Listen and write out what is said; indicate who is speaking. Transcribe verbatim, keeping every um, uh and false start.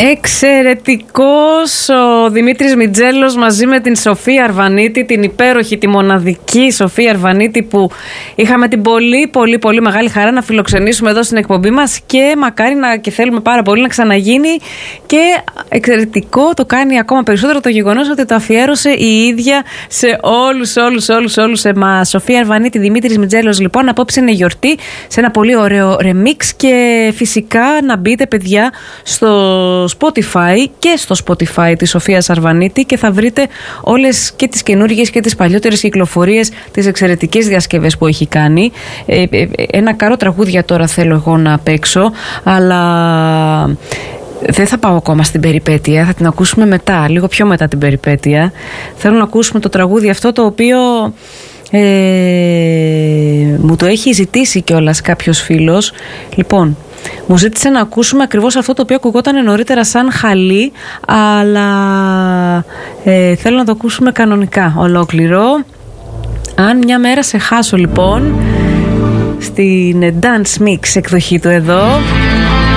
Speaker 1: Εξαιρετικός ο Δημήτρης Μιτζέλος μαζί με την Σοφία Αρβανίτη, την υπέροχη, τη μοναδική Σοφία Αρβανίτη, που είχαμε την πολύ πολύ πολύ μεγάλη χαρά να φιλοξενήσουμε εδώ στην εκπομπή μας και μακάρι να, και θέλουμε πάρα πολύ να ξαναγίνει. Και εξαιρετικό το κάνει ακόμα περισσότερο το γεγονός ότι το αφιέρωσε η ίδια σε όλους όλους όλους όλους εμάς. Σοφία Αρβανίτη, Δημήτρης Μιτζέλος, λοιπόν, απόψε είναι γιορτή σε ένα πολύ ωραίο remix. Και φυσικά να μπείτε, παιδιά, στο Spotify και στο Spotify της Σοφίας Αρβανίτη και θα βρείτε όλες και τις καινούργιες και τις παλιότερες κυκλοφορίες, τις εξαιρετικές διασκευές που έχει κάνει. Ε, ε, ένα καρό τραγούδια τώρα θέλω εγώ να παίξω, αλλά δεν θα πάω ακόμα στην περιπέτεια, θα την ακούσουμε μετά, λίγο πιο μετά την περιπέτεια. Θέλω να ακούσουμε το τραγούδι αυτό, το οποίο ε, μου το έχει ζητήσει κιόλας κάποιος φίλος. Λοιπόν, μου ζήτησε να ακούσουμε ακριβώς αυτό το οποίο ακουγόταν νωρίτερα σαν χαλί, αλλά ε, θέλω να το ακούσουμε κανονικά, ολόκληρο. Αν μια μέρα σε χάσω, λοιπόν, στην Dance Mix εκδοχή του εδώ.